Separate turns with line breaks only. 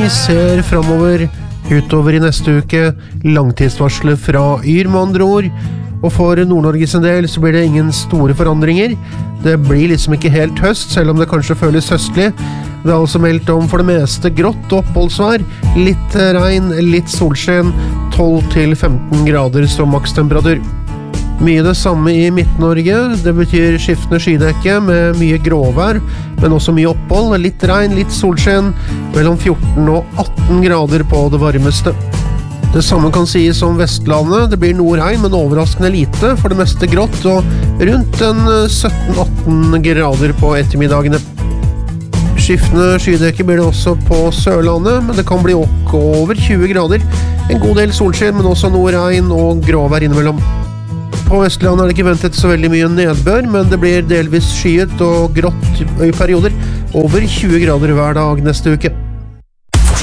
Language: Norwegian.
ser fremover utover i neste uke, langtidsvarslet fra Yr med andre ord, og for Nord-Norges en del så blir det ingen store forandringer. Det blir liksom ikke helt høst, selv om det kanskje føles høstlig. Det er altså meldt om for det meste grått oppholdsvær, litt regn, litt solskinn, 12-15 grader som makstemperatur. Mye det samme i Midt-Norge, det betyr skiftende skydekke med mye gråvær, men også mye opphold, litt regn, litt solskinn, mellom 14 og 18 grader på det varmeste. Det samme kan sies om Vestlandet, det blir noe regn, men overraskende lite, for det meste grått, og rundt 17-18 grader på ettermiddagene. Skiftende skydekke blir det også på Sørlandet, men det kan bli over 20 grader, en god del solskinn, men også noe regn og gråvær innimellom. På Vestlandet er det ikke ventet så veldig mye nedbør, men det blir delvis skyet og grått i perioder, over 20 grader hver dag neste uke.